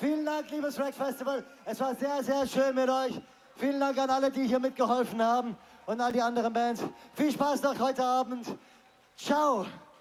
Vielen Dank, liebes Rack Festival. Es war sehr, sehr schön mit euch. Vielen Dank an alle, die hier mitgeholfen haben und all die anderen Bands. Viel Spaß noch heute Abend. Ciao.